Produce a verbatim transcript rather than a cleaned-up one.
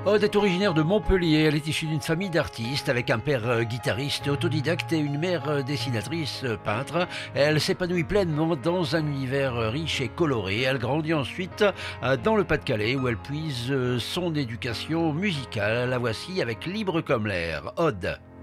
Aude est originaire de Montpellier. Elle est issue d'une famille d'artistes avec un père euh, guitariste autodidacte et une mère euh, dessinatrice euh, peintre. Elle s'épanouit pleinement dans un univers euh, riche et coloré. Elle grandit ensuite euh, dans le Pas-de-Calais où elle puise euh, son éducation musicale. La voici avec Libre comme l'air. Aude.